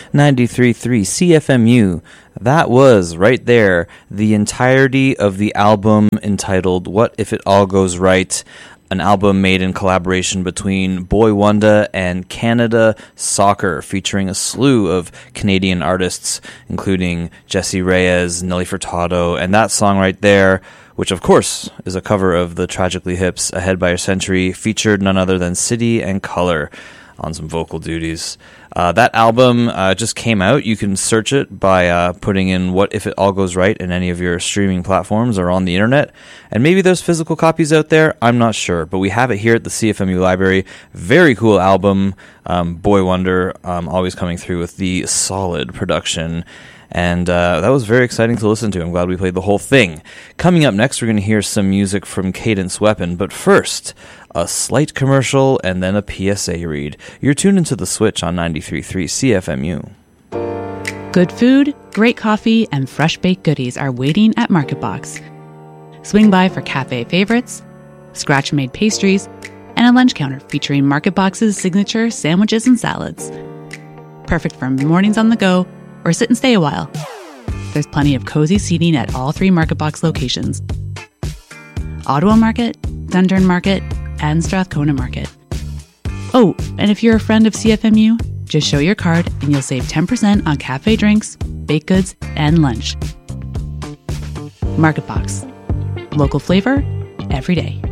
93.3 CFMU. That was, right there, the entirety of the album entitled What If It All Goes Right, an album made in collaboration between Boy Wonder and Canada Soccer, featuring a slew of Canadian artists, including Jessie Reyez, Nelly Furtado, and that song right there, which of course is a cover of the Tragically Hip's Ahead by a Century, featured none other than City and Colour on some vocal duties. That album just came out. You can search it by putting in What If It All Goes Right in any of your streaming platforms or on the internet. And maybe there's physical copies out there. I'm not sure. But we have it here at the CFMU Library. Very cool album. Boy Wonder always coming through with the solid production. And that was very exciting to listen to. I'm glad we played the whole thing. Coming up next, we're going to hear some music from Cadence Weapon. But first, a slight commercial and then a PSA read. You're tuned into The Switch on 93.3 CFMU. Good food, great coffee, and fresh-baked goodies are waiting at MarketBox. Swing by for cafe favorites, scratch-made pastries, and a lunch counter featuring MarketBox's signature sandwiches and salads. Perfect for mornings on the go or sit and stay a while. There's plenty of cozy seating at all 3 MarketBox locations: Ottawa Market, Dundurn Market, and Strathcona Market. Oh, and if you're a friend of CFMU, just show your card and you'll save 10% on cafe drinks, baked goods, and lunch. MarketBox. Local flavor, every day.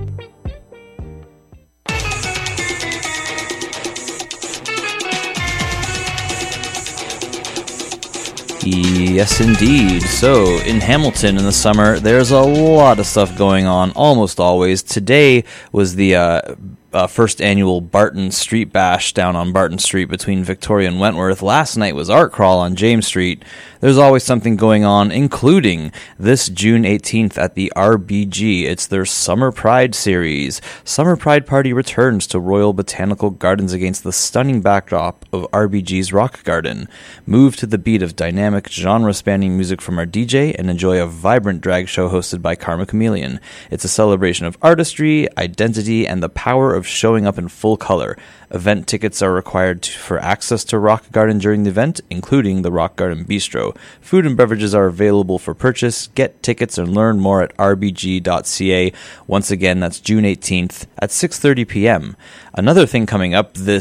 Yes, indeed. So, in Hamilton in the summer, there's a lot of stuff going on, almost always. Today was the first annual Barton Street Bash down on Barton Street between Victoria and Wentworth. Last night was Art Crawl on James Street. There's always something going on, including this June 18th at the RBG. It's their Summer Pride series. Summer Pride Party returns to Royal Botanical Gardens against the stunning backdrop of RBG's Rock Garden. Move to the beat of dynamic, genre-spanning music from our DJ and enjoy a vibrant drag show hosted by Karma Chameleon. It's a celebration of artistry, identity, and the power of showing up in full color. Event tickets are required for access to Rock Garden during the event, including the Rock Garden Bistro. Food and beverages are available for purchase. Get tickets and learn more at rbg.ca. Once again, that's June 18th at 6:30 p.m. Another thing coming up this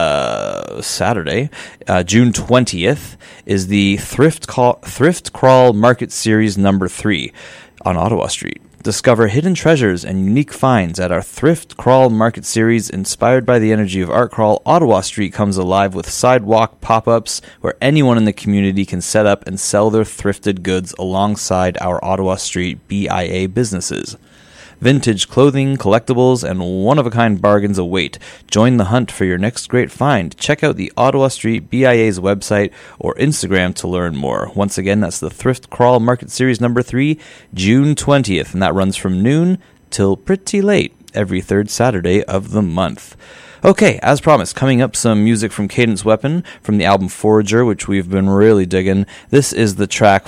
Saturday, June 20th, is the Thrift Crawl Market Series number 3 on Ottawa Street. Discover hidden treasures and unique finds at our Thrift Crawl Market Series. Inspired by the energy of Art Crawl, Ottawa Street comes alive with sidewalk pop-ups where anyone in the community can set up and sell their thrifted goods alongside our Ottawa Street BIA businesses. Vintage clothing, collectibles, and one-of-a-kind bargains await. Join the hunt for your next great find. Check out the Ottawa Street BIA's website or Instagram to learn more. Once again, that's the Thrift Crawl Market Series number 3, June 20th, and that runs from noon till pretty late every third Saturday of the month. Okay, as promised, coming up, some music from Cadence Weapon from the album Forager, which we've been really digging. This is the track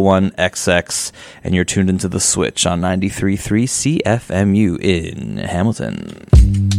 501XX, and you're tuned into The Switch on 93.3 CFMU in Hamilton.